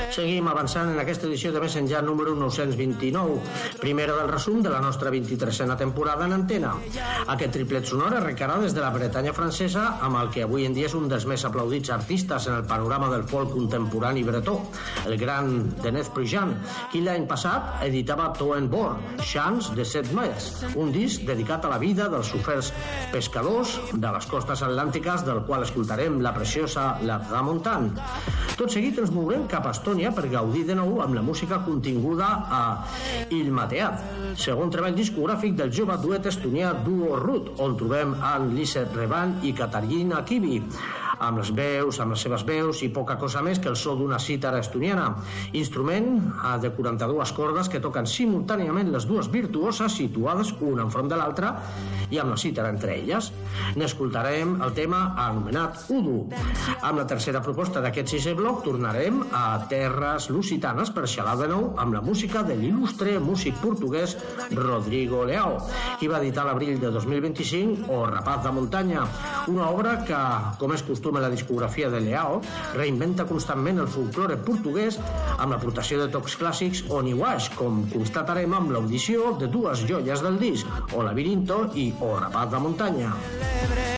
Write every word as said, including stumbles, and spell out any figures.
Seguim avançant en aquesta edició de Més Enllà número nou-cents vint-i-nou, primera del resum de la nostra vint-i-tresena temporada en antena. Aquest triplet sonor arrencarà des de la Bretanya francesa amb el que avui en dia és un dels més aplaudits artistes en el panorama del folk contemporani bretó, el gran Denez Prujan, qui l'any passat editava Toen Bor, Chants de Set Mers, un disc dedicat a la vida dels sofers pescadors de les costes atlàntiques, del qual escoltarem la preciosa La Ramontant. Tot seguit ens mourem cap a Estònia per gaudir de nou amb la música continguda a Il Mateat, segon treball discogràfic del jove duet estonià Duo Rut, on trobem en Lizeth Revan i Katarina Kivi, amb les veus, amb les seves veus i poca cosa més que el so d'una cítara estoniana, instrument de quaranta-dues cordes que toquen simultàniament les dues virtuoses situades una enfront de l'altra i amb la cítara entre elles. N'escoltarem el tema anomenat Udu. Amb la tercera proposta d'aquest sisè bloc tornarem a terres lusitanes per xalar de nou amb la música de l'il·lustre músic portuguès Rodrigo Leao, qui va editar a l'abril de dos mil vint-i-cinc O Rapaz da Montaña, una obra que, com és costum en la discografia de Leao, reinventa constantment el folklore portuguès amb l'aportació de tocs clàssics o niuaix, com constatarem amb l'audició de dues joies del disc, O Labirinto i O Rapaz da Montaña.